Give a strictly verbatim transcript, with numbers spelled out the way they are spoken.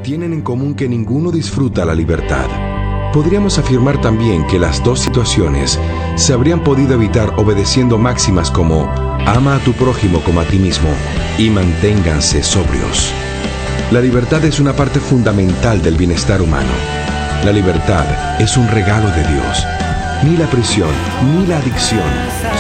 tienen en común que ninguno disfruta la libertad. Podríamos afirmar también que las dos situaciones se habrían podido evitar obedeciendo máximas como ama a tu prójimo como a ti mismo y manténganse sobrios. La libertad es una parte fundamental del bienestar humano. La libertad es un regalo de Dios. Ni la prisión ni la adicción